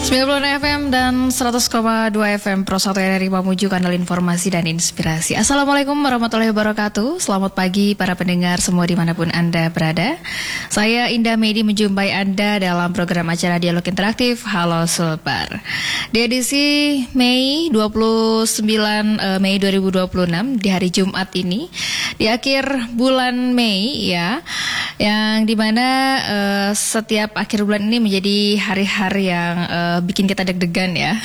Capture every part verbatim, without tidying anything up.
sembilan puluh F M dan seratus koma dua F M Pro satu R R I Mamuju, kanal informasi dan inspirasi. Assalamualaikum warahmatullahi wabarakatuh. Selamat pagi para pendengar semua dimanapun Anda berada. Saya Indah Medi menjumpai Anda dalam program acara Dialog Interaktif Halo Sulbar. Di edisi Mei dua puluh sembilan Mei dua ribu dua puluh enam, di hari Jumat ini, di akhir bulan Mei ya, yang dimana uh, setiap akhir bulan ini menjadi hari-hari yang uh, bikin kita deg-degan ya.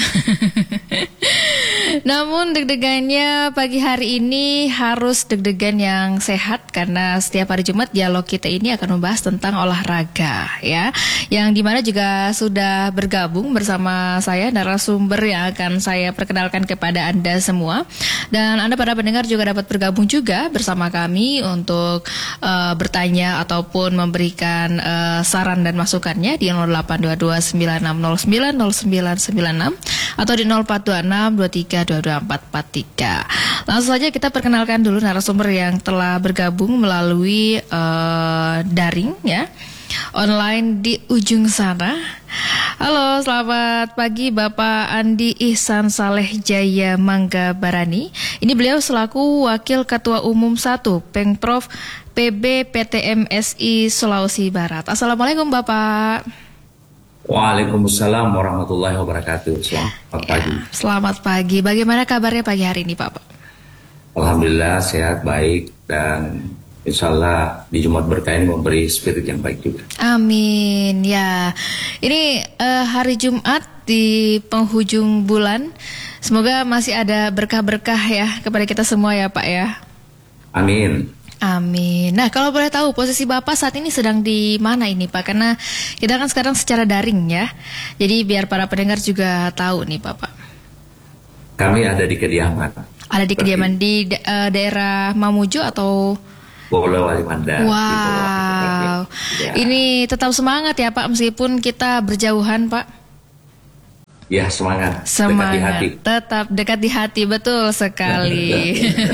Namun deg-degannya pagi hari ini harus deg-degan yang sehat, karena setiap hari Jumat dialog kita ini akan membahas tentang olahraga ya, yang dimana juga sudah bergabung bersama saya narasumber yang akan saya perkenalkan kepada Anda semua, dan Anda para pendengar juga dapat bergabung juga bersama kami untuk uh, bertanya ataupun memberikan uh, saran dan masukannya di nol delapan dua dua sembilan enam nol sembilan nol sembilan sembilan enam atau di nol empat dua enam dua tiga dua dua empat empat tiga. Langsung saja kita perkenalkan dulu narasumber yang telah bergabung melalui uh, daring ya, online di ujung sana. Halo, selamat pagi Bapak Andi Ihsan Saleh Jaya Mangga Barani. Ini beliau selaku Wakil Ketua Umum satu Pengprov P B P T M S I Sulawesi Barat. Assalamualaikum Bapak. Waalaikumsalam warahmatullahi wabarakatuh. Selamat pagi. Ya, selamat pagi. Bagaimana kabarnya pagi hari ini, Pak? Alhamdulillah sehat, baik, dan insya Allah di Jumat berkah ini memberi spirit yang baik juga. Amin. Ya, ini uh, hari Jumat di penghujung bulan. Semoga masih ada berkah-berkah ya kepada kita semua ya, Pak ya. Amin. Amin. Nah, kalau boleh tahu posisi Bapak saat ini sedang di mana ini, Pak? Karena kita kan sekarang secara daring ya. Jadi biar para pendengar juga tahu nih, Bapak. Kami ada di kediaman. Ada di kediaman di da- uh, daerah Mamuju atau Pulau Wali Mandar. Wow. Ya. Ini tetap semangat ya, Pak, meskipun kita berjauhan, Pak. Ya, semangat. Semangat. Dekat di hati. Tetap dekat di hati, betul sekali.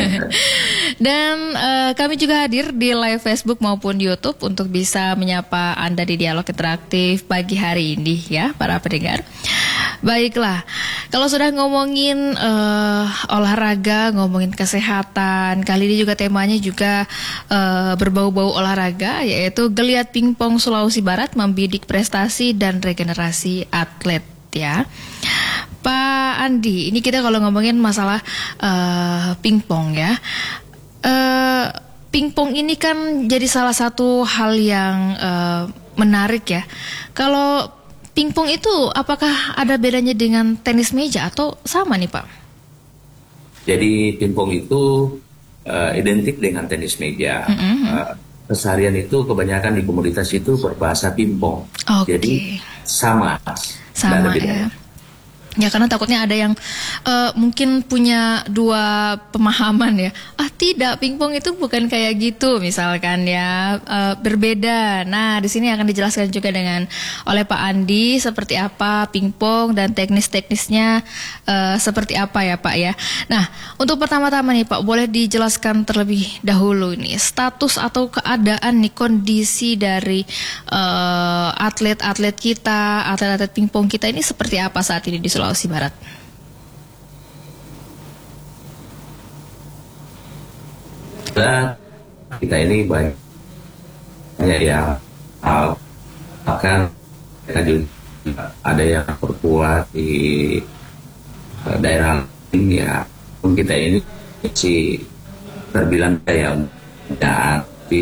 Dan uh, kami juga hadir di live Facebook maupun YouTube untuk bisa menyapa Anda di dialog interaktif pagi hari ini ya, para pendengar. Baiklah, kalau sudah ngomongin uh, olahraga, ngomongin kesehatan, kali ini juga temanya juga uh, berbau-bau olahraga, yaitu Geliat Pingpong Sulawesi Barat membidik prestasi dan regenerasi atlet ya. Pak Andi, ini kita kalau ngomongin masalah uh, pingpong ya, uh, pingpong ini kan jadi salah satu hal yang uh, menarik ya. Kalau pingpong itu apakah ada bedanya dengan tenis meja atau sama nih Pak? Jadi pingpong itu uh, identik dengan tenis meja. Mm-hmm. uh, Keseharian itu kebanyakan di komunitas itu berbahasa pingpong. Okay. Jadi sama. Sama ya. Ya, karena takutnya ada yang uh, mungkin punya dua pemahaman ya. Ah tidak, pingpong itu bukan kayak gitu misalkan ya, uh, berbeda. Nah, di sini akan dijelaskan juga dengan oleh Pak Andi seperti apa pingpong dan teknis-teknisnya uh, seperti apa ya Pak ya. Nah, untuk pertama-tama nih Pak, boleh dijelaskan terlebih dahulu nih status atau keadaan nih kondisi dari uh, atlet-atlet kita, atlet-atlet pingpong kita ini seperti apa saat ini di Sulawesi Barat? Dan kita ini banyak yang akan ada yang berbuat di daerah ini ya. Kita ini si terbilang kayak dan di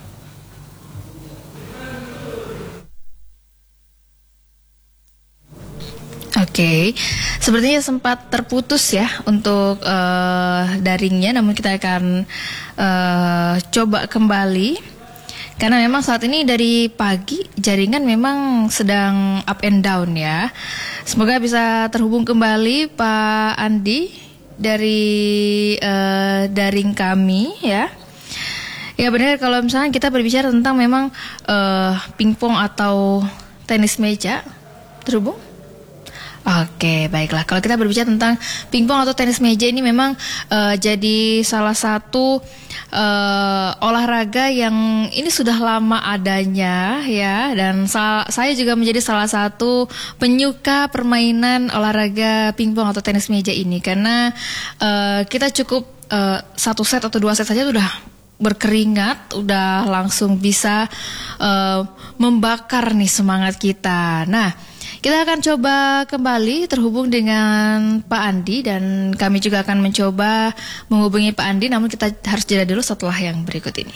Oke, okay. Sepertinya sempat terputus ya untuk uh, daringnya, namun kita akan uh, coba kembali karena memang saat ini dari pagi jaringan memang sedang up and down ya. Semoga bisa terhubung kembali Pak Andi dari uh, daring kami ya. Ya benar, kalau misalnya kita berbicara tentang memang uh, pingpong atau tenis meja, terhubung? Oke, baiklah. Kalau kita berbicara tentang pingpong atau tenis meja ini memang uh, jadi salah satu uh, olahraga yang ini sudah lama adanya ya, dan sa- saya juga menjadi salah satu penyuka permainan olahraga pingpong atau tenis meja ini karena uh, kita cukup uh, satu set atau dua set saja sudah berkeringat, udah langsung bisa uh, membakar nih semangat kita. Nah, kita akan coba kembali terhubung dengan Pak Andi dan kami juga akan mencoba menghubungi Pak Andi, namun kita harus jeda dulu setelah yang berikut ini.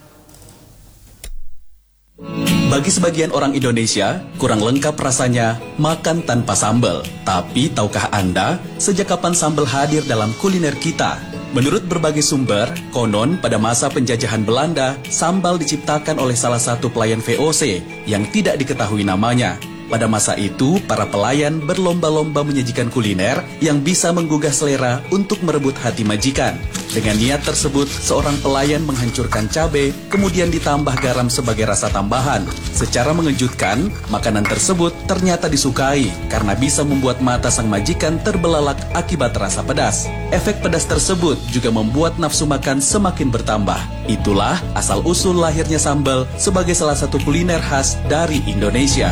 Bagi sebagian orang Indonesia, kurang lengkap rasanya makan tanpa sambal. Tapi tahukah Anda, sejak kapan sambal hadir dalam kuliner kita? Menurut berbagai sumber, konon pada masa penjajahan Belanda, sambal diciptakan oleh salah satu pelayan V O C yang tidak diketahui namanya. Pada masa itu, para pelayan berlomba-lomba menyajikan kuliner yang bisa menggugah selera untuk merebut hati majikan. Dengan niat tersebut, seorang pelayan menghancurkan cabai, kemudian ditambah garam sebagai rasa tambahan. Secara mengejutkan, makanan tersebut ternyata disukai karena bisa membuat mata sang majikan terbelalak akibat rasa pedas. Efek pedas tersebut juga membuat nafsu makan semakin bertambah. Itulah asal-usul lahirnya sambal sebagai salah satu kuliner khas dari Indonesia.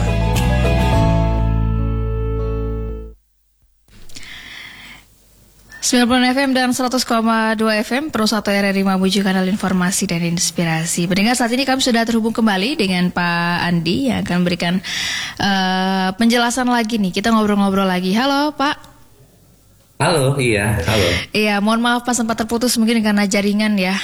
sembilan puluh enam F M dan seratus koma dua F M Pro satu R R I Mamuju, kanal informasi dan inspirasi. Pendengar, saat ini kami sudah terhubung kembali dengan Pak Andi yang akan memberikan uh, penjelasan lagi nih. Kita ngobrol-ngobrol lagi. Halo Pak. Halo, iya, halo. Iya, mohon maaf Pak, sempat terputus mungkin karena jaringan ya.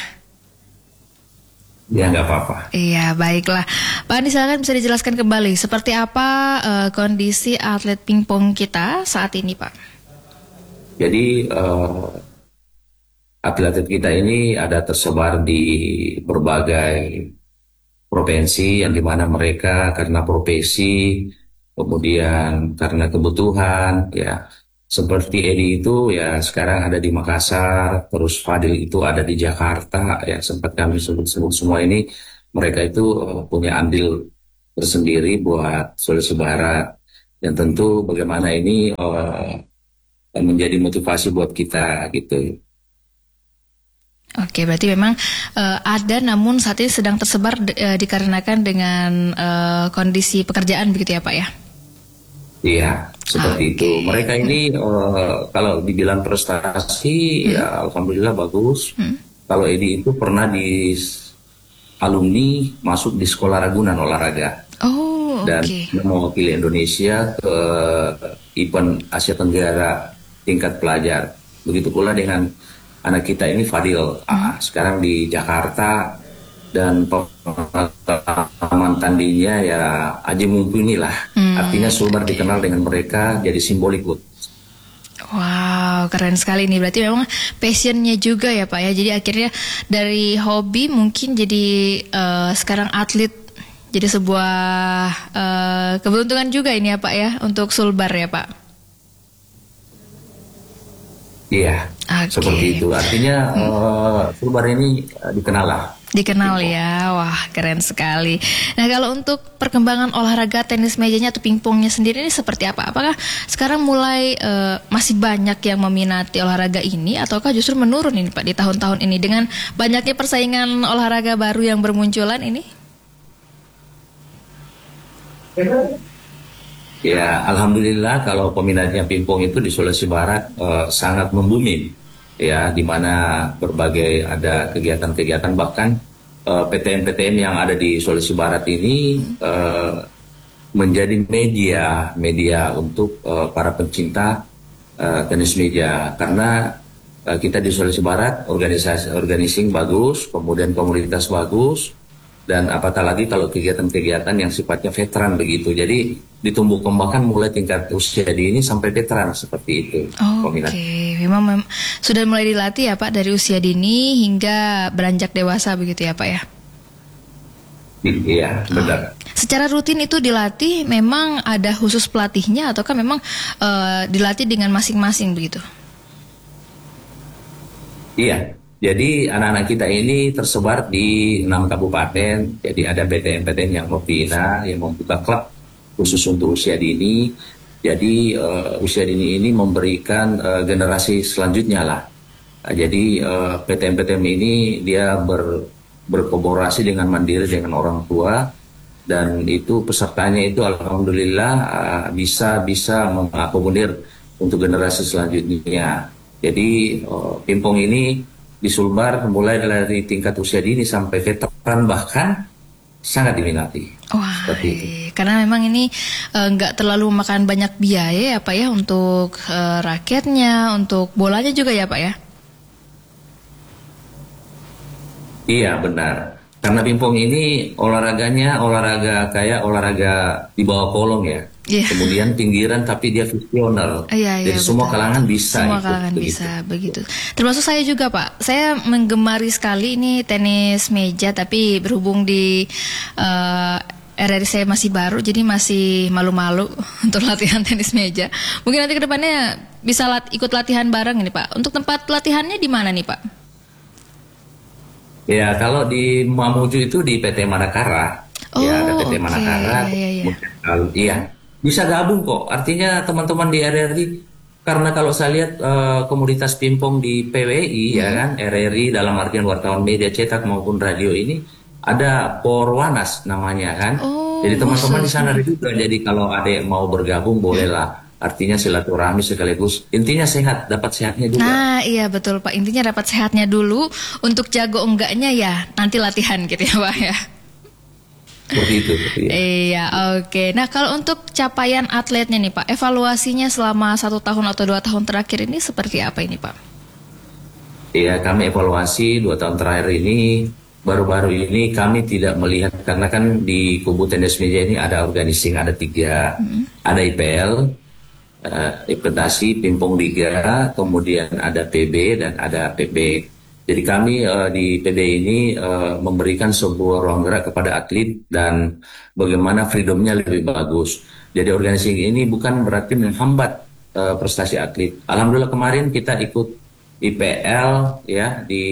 Ya, nggak apa-apa. Iya, baiklah. Pak Andi, silakan bisa dijelaskan kembali seperti apa uh, kondisi atlet pingpong kita saat ini, Pak. Jadi uh, atlet-atlet kita ini ada tersebar di berbagai provinsi yang dimana mereka karena profesi, kemudian karena kebutuhan, ya seperti Edi itu ya sekarang ada di Makassar, terus Fadil itu ada di Jakarta, ya sempat kami sebut-sebut semua ini, mereka itu uh, punya andil tersendiri buat Sulawesi Barat, dan tentu bagaimana ini uh, menjadi motivasi buat kita gitu. Oke, berarti memang uh, ada, namun saat ini sedang tersebar uh, dikarenakan dengan uh, kondisi pekerjaan begitu ya Pak ya? Iya, seperti okay. itu. Mereka ini uh, kalau dibilang prestasi, hmm. ya alhamdulillah bagus. Hmm. Kalau Edi itu pernah di alumni masuk di sekolah Ragunan olahraga. Oh, dan okay. mewakili Indonesia ke event Asia Tenggara tingkat pelajar. Begitu pula dengan anak kita ini Fadil, hmm. ah, sekarang di Jakarta, dan pengalaman tandingnya ya aja mumpuni lah. Hmm. Artinya Sulbar dikenal dengan mereka jadi simbolik. Wow, keren sekali nih. Berarti memang passionnya juga ya Pak ya. Jadi akhirnya dari hobi mungkin jadi uh, sekarang atlet, jadi sebuah uh, keberuntungan juga ini ya Pak ya untuk Sulbar ya Pak. Iya, okay. Seperti itu. Artinya hmm. uh, Sulbar ini uh, dikenal lah. Dikenal pingpong. Ya, wah keren sekali. Nah kalau untuk perkembangan olahraga tenis mejanya atau pingpongnya sendiri ini seperti apa? Apakah sekarang mulai uh, masih banyak yang meminati olahraga ini, ataukah justru menurun ini Pak di tahun-tahun ini dengan banyaknya persaingan olahraga baru yang bermunculan ini? Ya, alhamdulillah kalau peminatnya pingpong itu di Sulawesi Barat uh, sangat membumi, ya, di mana berbagai ada kegiatan-kegiatan, bahkan uh, P T N P T N yang ada di Sulawesi Barat ini uh, menjadi media media untuk uh, para pencinta uh, tenis meja, karena uh, kita di Sulawesi Barat organisasi organizing bagus, kemudian komunitas bagus. Dan apatah lagi kalau kegiatan-kegiatan yang sifatnya veteran begitu. Jadi ditumbuh kembangkan mulai tingkat usia dini sampai veteran seperti itu. Oh, Oke, okay. memang mem- sudah mulai dilatih ya Pak dari usia dini hingga beranjak dewasa begitu ya Pak ya? Iya, benar. Oh. Secara rutin itu dilatih, memang ada khusus pelatihnya ataukah memang uh, dilatih dengan masing-masing begitu? Iya. Jadi anak-anak kita ini tersebar di enam kabupaten. Jadi ada P T N P T N yang membina, yang membuka klub khusus untuk usia dini. Jadi uh, usia dini ini memberikan uh, generasi selanjutnya lah. Uh, jadi uh, P T M P T M ini dia ber, berkolaborasi dengan mandiri dengan orang tua, dan itu pesertanya itu alhamdulillah uh, bisa bisa mengakomodir untuk generasi selanjutnya. Jadi uh, Pimpong ini di Sulbar mulai dari tingkat usia dini sampai veteran bahkan sangat diminati. Wah, iya. Karena memang ini nggak uh, terlalu makan banyak biaya ya Pak ya untuk uh, raketnya, untuk bolanya juga ya Pak ya? Iya benar. Karena Pimpong ini olahraganya olahraga kayak olahraga di bawah kolong ya. Yeah. Kemudian pinggiran tapi dia visioner. Iya, iya, jadi betul. Semua kalangan bisa. Semua kalangan begitu. bisa begitu. Termasuk saya juga Pak. Saya menggemari sekali ini tenis meja, tapi berhubung di uh, R R I saya masih baru, jadi masih malu-malu untuk latihan tenis meja. Mungkin nanti kedepannya bisa lat- ikut latihan bareng ini Pak. Untuk tempat latihannya di mana nih Pak? Ya kalau di Mamuju itu di P T Manakara. Oh, ya ada P T okay. Manakara. Iya, iya. Iya. Bisa gabung kok, artinya teman-teman di R R I, karena kalau saya lihat uh, komunitas Pimpong di P W I, hmm. ya kan, R R I dalam artian wartawan media cetak maupun radio ini, ada Porwanas namanya kan, oh, jadi teman-teman di sana juga, jadi kalau ada yang mau bergabung bolehlah, artinya silaturahmi sekaligus, intinya sehat, dapat sehatnya juga. Nah iya betul Pak, intinya dapat sehatnya dulu, untuk jago enggaknya ya nanti latihan gitu ya Pak ya. Seperti itu. Ya. Iya, oke. Okay. Nah, kalau untuk capaian atletnya nih Pak, evaluasinya selama satu tahun atau dua tahun terakhir ini seperti apa ini Pak? Iya, kami evaluasi dua tahun terakhir ini, baru-baru ini kami tidak melihat, karena kan di kubu tenis meja ini ada organizing, ada tiga, hmm. ada I P L, uh, implementasi Pimpong Liga, kemudian ada P B dan ada P B. Jadi kami uh, di P B ini uh, memberikan sebuah ruang gerak kepada atlet dan bagaimana freedomnya lebih bagus. Jadi organisasi ini bukan berarti menghambat uh, prestasi atlet. Alhamdulillah kemarin kita ikut I P L ya di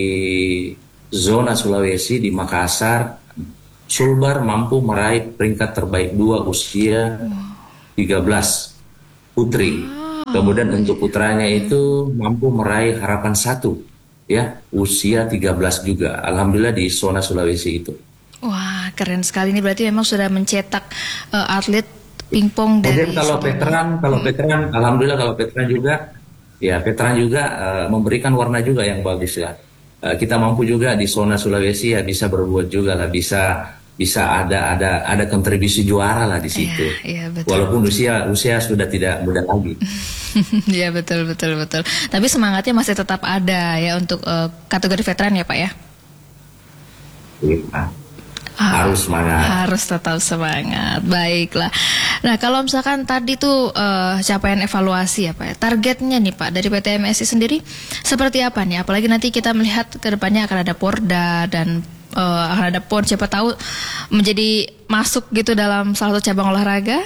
zona Sulawesi di Makassar. Sulbar mampu meraih peringkat terbaik dua usia tiga belas putri. Kemudian untuk putranya itu mampu meraih harapan satu. Ya, usia tiga belas juga. Alhamdulillah di zona Sulawesi itu. Wah, keren sekali. Ini berarti memang sudah mencetak uh, atlet pingpong dari. Kemudian kalau veteran, kalau veteran, alhamdulillah kalau veteran juga, ya veteran juga uh, memberikan warna juga yang bagus ya. Uh, kita mampu juga di zona Sulawesi ya bisa berbuat juga lah, bisa bisa ada ada ada kontribusi juara lah di situ. Iya, iya, betul. Walaupun usia usia sudah tidak muda lagi. Iya betul betul betul. Tapi semangatnya masih tetap ada ya untuk uh, kategori veteran ya Pak ya. Iya. Harus semangat. Harus tetap semangat. Baiklah. Nah kalau misalkan tadi tuh uh, capaian evaluasi ya Pak ya, targetnya nih Pak dari P T M S I sendiri seperti apa nih? Apalagi nanti kita melihat ke depannya akan ada Porda dan uh, akan ada P O N, siapa tahu menjadi masuk gitu dalam salah satu cabang olahraga.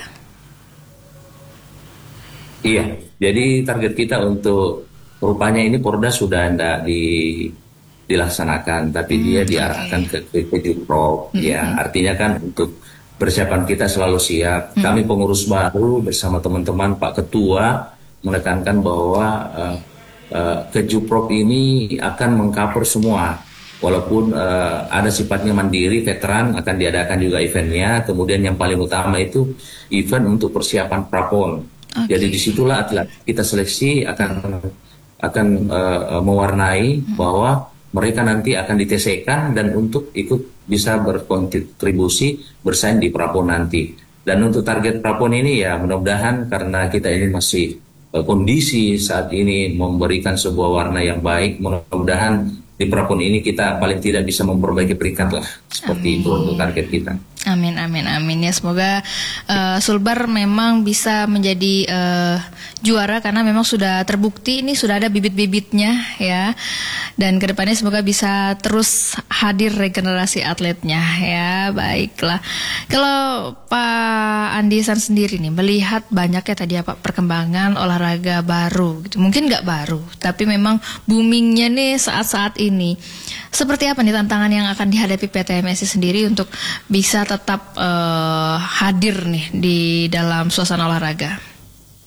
Iya, jadi target kita untuk rupanya ini Porda sudah tidak di, dilaksanakan, tapi hmm, dia diarahkan okay. ke ke Juprop. Hmm, ya, hmm. artinya kan untuk persiapan kita selalu siap. Hmm. Kami pengurus baru bersama teman-teman Pak Ketua menekankan bahwa uh, uh, ke Juprop ini akan mengcover semua. Walaupun uh, ada sifatnya mandiri, veteran akan diadakan juga eventnya. Kemudian yang paling utama itu event untuk persiapan prapon. Okay. Jadi disitulah atlet kita seleksi akan akan uh, mewarnai hmm. bahwa mereka nanti akan ditesekan dan untuk ikut bisa berkontribusi bersaing di prapon nanti. Dan untuk target prapon ini ya mudah-mudahan karena kita ini masih uh, kondisi saat ini memberikan sebuah warna yang baik, mudah-mudahan di prapon ini kita paling tidak bisa memperbaiki peringkat lah seperti itu untuk target kita. Amin, amin, amin ya, semoga uh, Sulbar memang bisa menjadi uh, juara karena memang sudah terbukti ini sudah ada bibit-bibitnya ya, dan kedepannya semoga bisa terus hadir regenerasi atletnya ya. Baiklah, kalau Pak Andisan sendiri nih melihat banyaknya tadi apa perkembangan olahraga baru gitu, mungkin nggak baru tapi memang boomingnya nih saat-saat ini, seperti apa nih tantangan yang akan dihadapi P T M S I sendiri untuk bisa tetap uh, hadir nih di dalam suasana olahraga?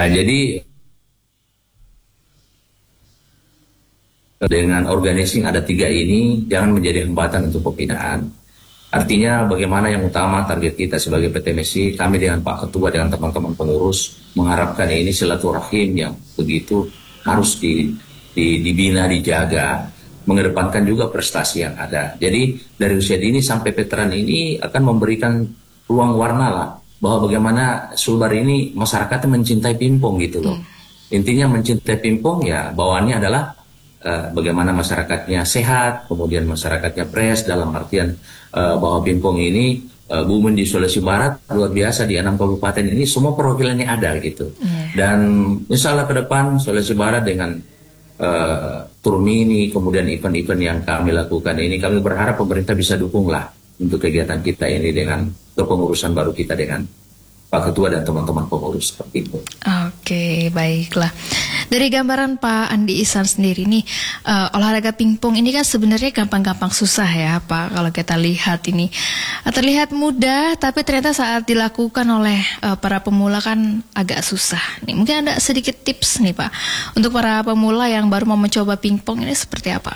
Nah, jadi dengan organizing ada tiga ini jangan menjadi hambatan untuk pembinaan. Artinya bagaimana yang utama target kita sebagai P T M S I, kami dengan Pak Ketua, dengan teman-teman pengurus mengharapkan ini silaturahim yang begitu harus di, di, dibina, dijaga, mengedepankan juga prestasi yang ada. Jadi dari usia dini sampai veteran ini akan memberikan ruang warna lah, bahwa bagaimana Sulbar ini masyarakatnya mencintai Pimpong gitu loh. Hmm. Intinya mencintai Pimpong ya bawaannya adalah Uh, bagaimana masyarakatnya sehat, kemudian masyarakatnya fresh dalam artian uh, bahwa Pimpong ini uh, booming di Sulawesi Barat luar biasa di enam kabupaten ini semua perwakilannya ada gitu. Yeah. Dan insya Allah ke depan Sulawesi Barat dengan uh, tur mini kemudian event-event yang kami lakukan ini, kami berharap pemerintah bisa dukung lah untuk kegiatan kita ini dengan kepengurusan baru kita dengan Pak Ketua dan teman-teman pengurus seperti itu. Oke, baiklah. Dari gambaran Pak Andi Ihsan sendiri nih, uh, olahraga pingpong ini kan sebenarnya gampang-gampang susah ya Pak. Kalau kita lihat ini uh, terlihat mudah, tapi ternyata saat dilakukan oleh uh, para pemula kan agak susah. Nih, mungkin ada sedikit tips nih Pak untuk para pemula yang baru mau mencoba pingpong ini seperti apa?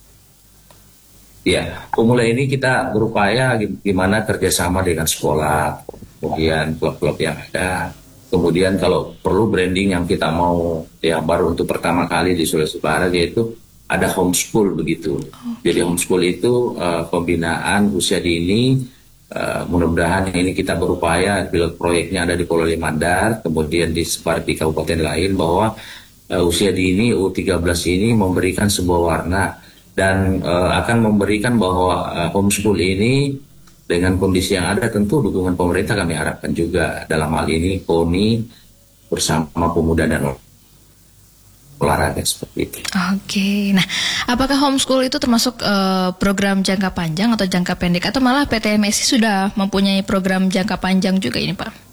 Ya, pemula ini kita berupaya gimana kerjasama dengan sekolah, kemudian klub-klub yang ada, kemudian kalau perlu branding yang kita mau yang baru untuk pertama kali di Sulawesi Barat yaitu ada homeschool begitu. Okay. Jadi homeschool itu uh, pembinaan usia dini, uh, mudah-mudahan ini kita berupaya bila proyeknya ada di Pulau Limandar, kemudian disebar di kabupaten lain bahwa uh, usia dini U tiga belas ini memberikan sebuah warna dan uh, akan memberikan bahwa uh, homeschool ini dengan kondisi yang ada tentu dukungan pemerintah kami harapkan juga dalam hal ini K O N I bersama pemuda dan olahraga seperti itu. Oke, nah apakah homeschool itu termasuk uh, program jangka panjang atau jangka pendek atau malah P T M S I sudah mempunyai program jangka panjang juga ini Pak?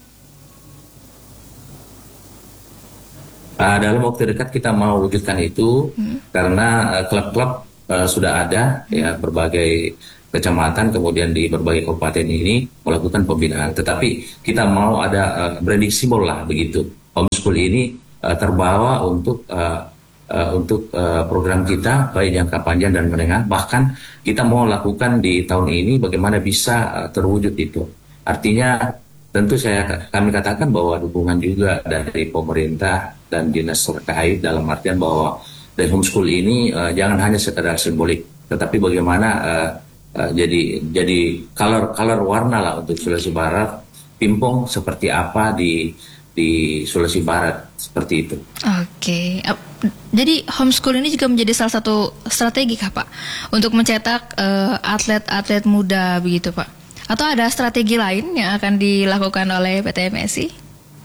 Uh, dalam waktu dekat kita mau wujudkan itu hmm. karena uh, klub-klub uh, sudah ada hmm. ya berbagai kecamatan kemudian di berbagai kabupaten ini melakukan pembinaan. Tetapi kita mau ada uh, branding simbol lah begitu. Homeschool ini uh, terbawa untuk uh, uh, untuk uh, program kita baik jangka panjang dan menengah. Bahkan kita mau lakukan di tahun ini bagaimana bisa uh, terwujud itu. Artinya tentu saya kami katakan bahwa dukungan juga dari pemerintah dan dinas terkait dalam artian bahwa dari homeschool ini uh, jangan hanya sekedar simbolik, tetapi bagaimana uh, uh, jadi jadi color color warna lah untuk Sulawesi Barat, Pimpong seperti apa di di Sulawesi Barat seperti itu. Oke, uh, jadi homeschool ini juga menjadi salah satu strategi kah Pak untuk mencetak uh, atlet-atlet muda begitu Pak? Atau ada strategi lain yang akan dilakukan oleh P T M S I?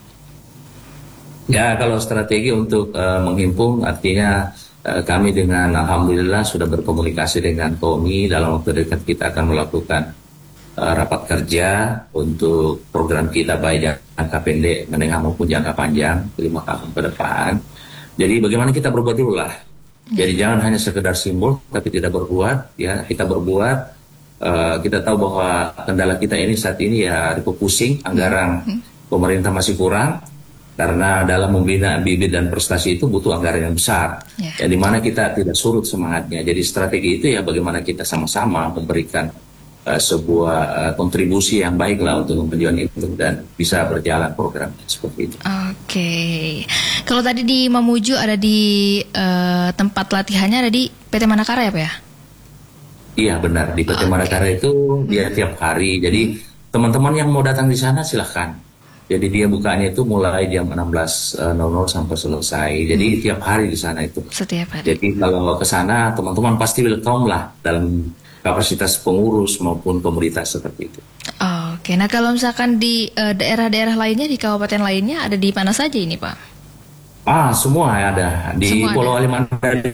Ya, kalau strategi untuk uh, menghimpun artinya uh, kami dengan alhamdulillah sudah berkomunikasi dengan K O N I. Dalam waktu dekat kita akan melakukan uh, rapat kerja untuk program kita baik jangka pendek, menengah maupun jangka panjang lima tahun ke depan. Jadi bagaimana kita berbuat dulu lah. Jadi hmm. jangan hanya sekedar simbol tapi tidak berbuat. Ya, kita berbuat. Uh, kita tahu bahwa kendala kita ini saat ini ya refocusing, anggaran hmm. pemerintah masih kurang. Karena dalam membina bibit dan prestasi itu butuh anggaran yang besar, yeah. ya dimana kita tidak surut semangatnya. Jadi strategi itu ya bagaimana kita sama-sama memberikan uh, sebuah uh, kontribusi yang baik lah untuk tujuan itu dan bisa berjalan program seperti itu. Oke, okay. Kalau tadi di Mamuju ada di uh, tempat latihannya ada di P T Manakara ya Pak ya? Iya benar, di P T okay. Manakara itu dia tiap hari. Jadi hmm. teman-teman yang mau datang di sana silahkan. Jadi dia bukanya itu mulai jam enam belas nol nol sampai selesai. Jadi hmm. tiap hari di sana itu. Setiap hari. Jadi kalau ke sana teman-teman pasti welcome lah dalam kapasitas pengurus maupun komunitas seperti itu. Oh, Oke, nah kalau misalkan di uh, daerah-daerah lainnya, di kabupaten lainnya ada di mana saja ini Pak? Ah, semua ada. Di semua Pulau Kalimantan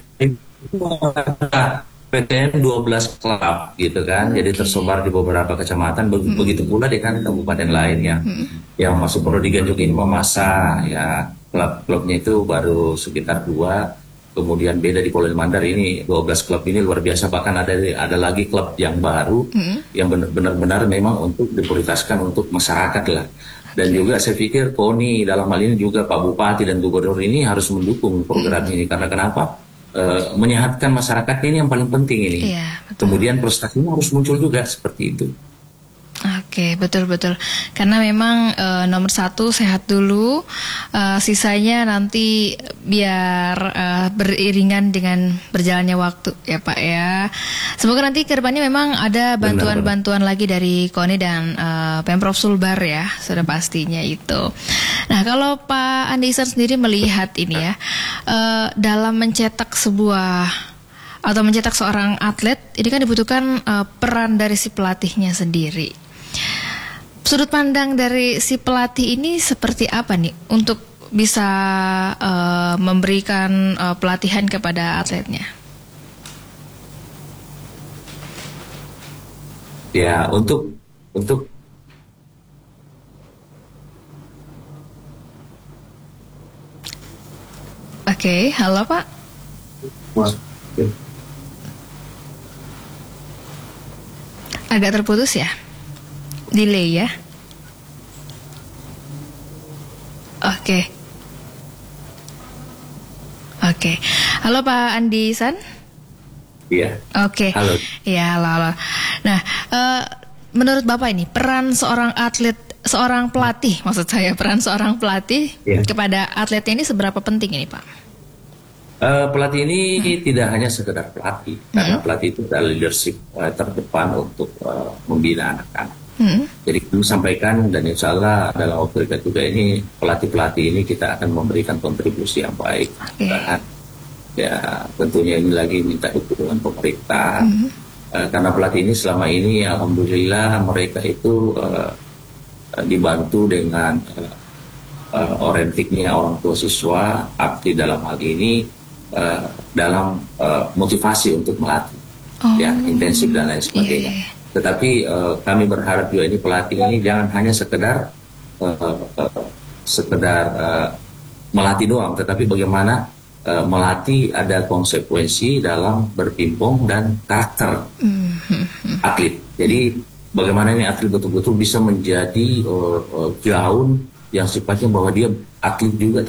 P T M dua belas klub gitu kan, okay. Jadi tersebar di beberapa kecamatan. Be hmm. Begitu pula dengan kabupaten lainnya hmm. yang masih perlu diganjungin Mamasa ya, klub-klubnya itu baru sekitar dua. Kemudian beda di Pulau Limandar ini dua belas klub ini luar biasa, bahkan ada ada lagi klub yang baru hmm. yang benar-benar memang untuk diprioritaskan untuk masyarakat lah. Dan juga saya pikir KONI dalam hal ini juga Pak Bupati dan Gubernur ini harus mendukung program ini. Karena kenapa? E, menyehatkan masyarakat ini yang paling penting ini. Iya, betul. Kemudian prestasinya harus muncul juga seperti itu. Oke, betul-betul. Karena memang e, nomor satu sehat dulu, e, sisanya nanti biar e, beriringan dengan berjalannya waktu ya Pak ya. Semoga nanti ke depannya memang ada bantuan-bantuan lagi dari KONI dan e, Pemprov Sulbar ya, sudah pastinya itu. Nah, kalau Pak Andi Ihsan sendiri melihat ini ya, e, dalam mencetak sebuah atau mencetak seorang atlet, ini kan dibutuhkan e, peran dari si pelatihnya sendiri. Sudut pandang dari si pelatih ini seperti apa nih untuk bisa uh, memberikan uh, pelatihan kepada atletnya? Ya, untuk untuk Oke, halo Pak. Agak terputus ya? Delay ya? Oke. Oke. Halo Pak Andi Ihsan? Iya. Oke. Halo. Ya, halo, halo. Nah, uh, menurut Bapak ini peran seorang atlet, seorang pelatih, maksud saya peran seorang pelatih Iya. kepada atletnya ini seberapa penting ini Pak? Uh, pelatih ini hmm. tidak hanya sekedar pelatih, hmm. karena pelatih itu adalah leadership uh, terdepan untuk uh, membina anak-anak. Hmm. Jadi kami sampaikan dan insya Allah dalam waktu dekat juga ini pelatih-pelatih ini kita akan memberikan kontribusi yang baik. Okay. Dan, ya tentunya ini lagi minta dukungan pemerintah hmm. uh, karena pelatih ini selama ini alhamdulillah mereka itu uh, dibantu dengan uh, uh, orientiknya orang tua siswa, aktif dalam hal ini uh, dalam uh, motivasi untuk melatih, oh. ya intensif dan lain sebagainya. Yeah. Tetapi uh, kami berharap juga ini pelatih ini jangan hanya sekedar uh, uh, sekedar uh, melatih doang, tetapi bagaimana uh, melatih ada konsekuensi dalam berpimpong dan karakter mm-hmm. atlet. Jadi bagaimana ini atlet betul-betul bisa menjadi uh, uh, gaun yang sifatnya bahwa dia atlet juga